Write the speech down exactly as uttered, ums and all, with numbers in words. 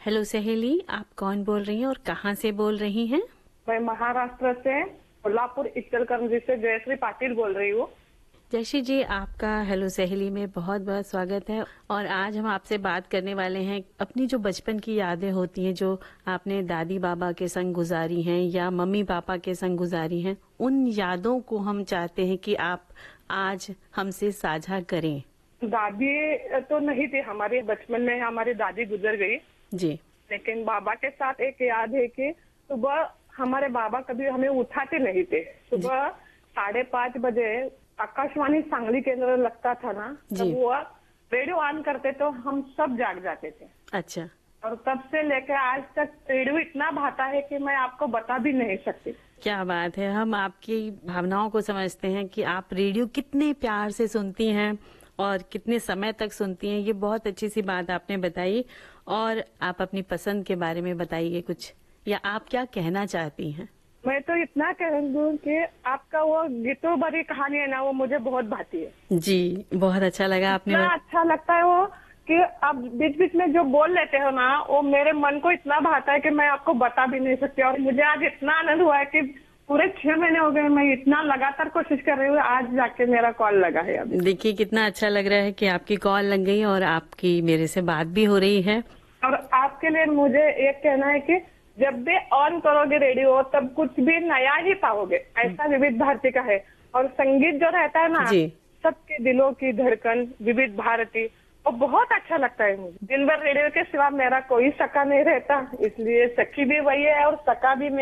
Hello सहेली, आप कौन बोल रही हैं और कहाँ से बोल रही हैं? मैं महाराष्ट्र से कोल्हापुर इचलकरंजी से जयश्री पाटिल बोल रही हूँ। जयश्री जी, आपका हेलो सहेली में बहुत बहुत स्वागत है। और आज हम आपसे बात करने वाले हैं अपनी जो बचपन की यादें होती हैं, जो आपने दादी बाबा के संग गुजारी हैं या मम्मी पापा के संग गुजारी हैं, उन यादों को हम चाहते हैं कि आप आज हमसे साझा करें। दादी तो नहीं थी हमारे बचपन में, हमारी दादी गुजर गई जी। लेकिन बाबा के साथ एक याद है कि सुबह हमारे बाबा कभी हमें उठाते नहीं थे। सुबह साढ़े पाँच बजे आकाशवाणी सांगली केंद्र लगता था ना, जब वो रेडियो ऑन करते तो हम सब जाग जाते थे। अच्छा। और तब से लेकर आज तक रेडियो इतना भाता है कि मैं आपको बता भी नहीं सकती। क्या बात है, हम आपकी भावनाओं को समझते हैं कि आप रेडियो कितने प्यार से सुनती हैं और कितने समय तक सुनती हैं। ये बहुत अच्छी सी बात आपने बताई। और आप अपनी पसंद के बारे में बताइए कुछ, या आप क्या कहना चाहती हैं? मैं तो इतना कहूँगी कि आपका वो गीतों भरी कहानी है ना, वो मुझे बहुत भाती है। जी, बहुत अच्छा लगा आपने इतना बत... अच्छा लगता है वो कि आप बीच बीच में जो बोल लेते हो ना, वो मेरे मन को इतना भाता है कि मैं आपको बता भी नहीं सकती। और मुझे आज इतना आनंद हुआ है कि पूरे छह महीने हो गए मैं इतना लगातार कोशिश कर रही हूँ, आज जाके मेरा कॉल लगा है। अभी देखिए कितना अच्छा लग रहा है कि आपकी कॉल लग गई और आपकी मेरे से बात भी हो रही है। और आपके लिए मुझे एक कहना है कि जब भी ऑन करोगे रेडियो तब कुछ भी नया ही पाओगे, ऐसा विविध भारती का है। और संगीत जो रहता है ना, सबके दिलों की धड़कन विविध भारती, वो बहुत अच्छा लगता है मुझे। दिन भर रेडियो के सिवा मेरा कोई सखा नहीं रहता, इसलिए सखी भी वही है और सखा भी